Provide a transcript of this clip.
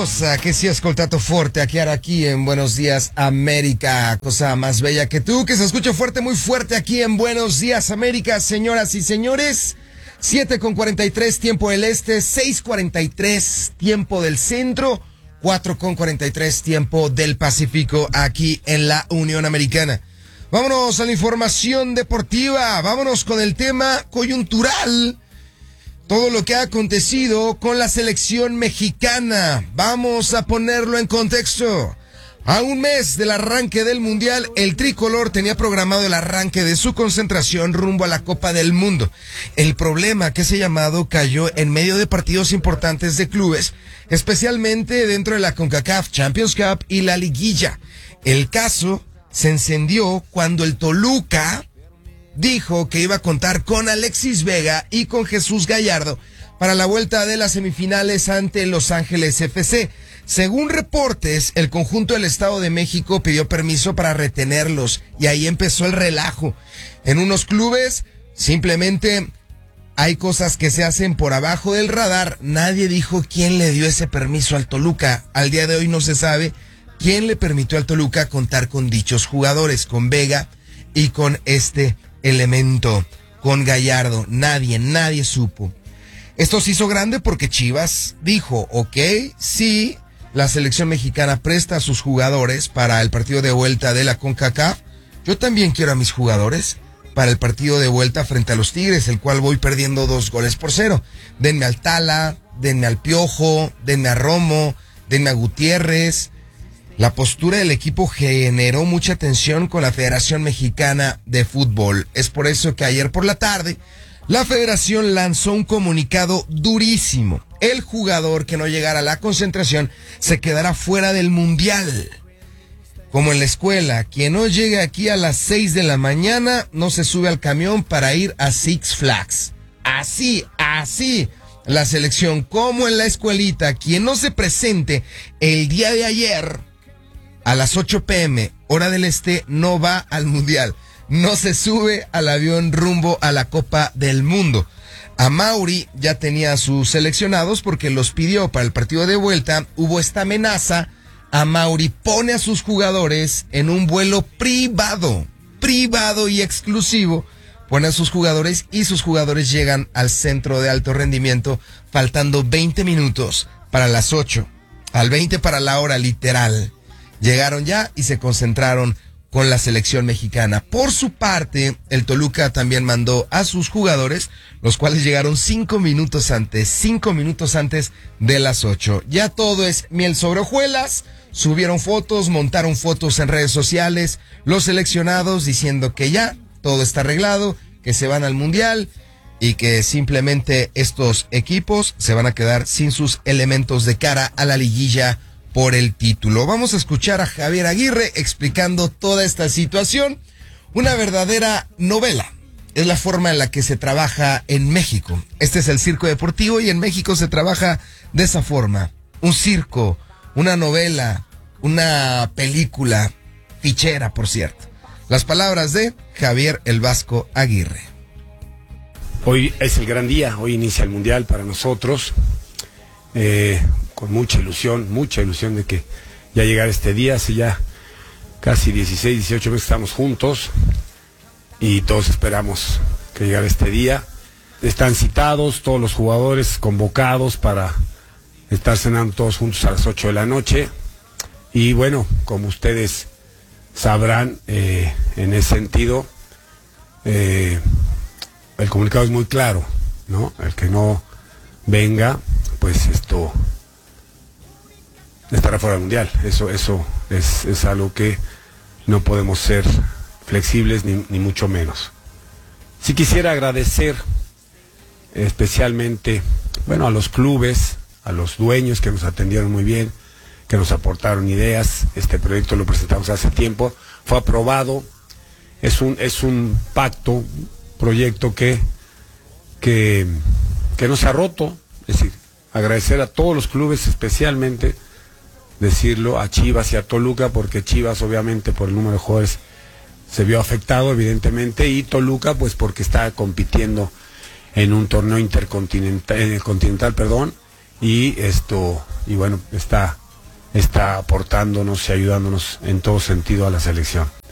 cosa che si è ascoltato fuerte aquí en Buenos Días América, cosa más bella que tú, que se escucha fuerte, muy fuerte aquí en Buenos Días América, señoras y señores. 7:43 tiempo del este, 6:43 tiempo del centro, 4:43 tiempo del Pacífico aquí en la Unión Americana. Vámonos a la información deportiva, vámonos con el tema coyuntural. Todo lo que ha acontecido con la selección mexicana. Vamos a ponerlo en contexto. A un mes del arranque del Mundial, el tricolor tenía programado el arranque de su concentración rumbo a la Copa del Mundo. El problema que ese llamado cayó en medio de partidos importantes de clubes, especialmente dentro de la CONCACAF Champions Cup y la Liguilla. El caso se encendió cuando el Toluca dijo que iba a contar con Alexis Vega y con Jesús Gallardo para la vuelta de las semifinales ante Los Ángeles FC. Según reportes, el conjunto del Estado de México pidió permiso para retenerlos y ahí empezó el relajo. En unos clubes simplemente hay cosas que se hacen por abajo del radar. Nadie dijo quién le dio ese permiso al Toluca. Al día de hoy no se sabe quién le permitió al Toluca contar con dichos jugadores, con Vega y con este elemento, con Gallardo. Nadie supo. Esto se hizo grande porque Chivas dijo, ok, sí, la selección mexicana presta a sus jugadores para el partido de vuelta de la CONCACAF. Yo también quiero a mis jugadores para el partido de vuelta frente a los Tigres, el cual voy perdiendo 2-0. Denme al Tala, denme al Piojo, denme a Romo, denme a Gutiérrez. La postura del equipo generó mucha tensión con la Federación Mexicana de Fútbol. Es por eso que ayer por la tarde, la Federación lanzó un comunicado durísimo. El jugador que no llegara a la concentración se quedará fuera del Mundial. Como en la escuela, quien no llegue aquí a las 6 de la mañana no se sube al camión para ir a Six Flags. Así. La selección, como en la escuelita, quien no se presente el día de ayer a las 8 p.m., hora del este, no va al Mundial. No se sube al avión rumbo a la Copa del Mundo. A Mauri ya tenía a sus seleccionados porque los pidió para el partido de vuelta. Hubo esta amenaza. A Mauri pone a sus jugadores en un vuelo privado y exclusivo. Pone a sus jugadores y sus jugadores llegan al centro de alto rendimiento faltando 20 minutos para las 8. Al 20 para la hora literal. Llegaron ya y se concentraron con la selección mexicana. Por su parte, el Toluca también mandó a sus jugadores, los cuales llegaron 5 minutos antes de las 8. Ya todo es miel sobre hojuelas, subieron fotos, montaron fotos en redes sociales, los seleccionados diciendo que ya todo está arreglado, que se van al Mundial y que simplemente estos equipos se van a quedar sin sus elementos de cara a la liguilla por el título. Vamos a escuchar a Javier Aguirre explicando toda esta situación. Una verdadera novela. Es la forma en la que se trabaja en México. Este es el circo deportivo y en México se trabaja de esa forma. Un circo, una novela, una película fichera, por cierto. Las palabras de Javier El Vasco Aguirre. Hoy es el gran día, hoy inicia el Mundial para nosotros. Con mucha ilusión de que ya llegara este día. Hace ya casi 16, 18 meses que estamos juntos y todos esperamos que llegara este día. Están citados todos los jugadores convocados para estar cenando todos juntos a las 8 de la noche y bueno, como ustedes sabrán, en ese sentido el comunicado es muy claro, ¿no? El que no venga, pues esto estará fuera del Mundial. Eso es algo que no podemos ser flexibles ni mucho menos. Sí quisiera agradecer especialmente, bueno, a los clubes, a los dueños que nos atendieron muy bien, que nos aportaron ideas. Este proyecto lo presentamos hace tiempo, fue aprobado, es un pacto, un proyecto que no se ha roto. Es decir, agradecer a todos los clubes, especialmente decirlo a Chivas y a Toluca, porque Chivas obviamente por el número de jugadores se vio afectado evidentemente, y Toluca pues porque está compitiendo en un torneo continental, y bueno, está aportándonos y ayudándonos en todo sentido a la selección.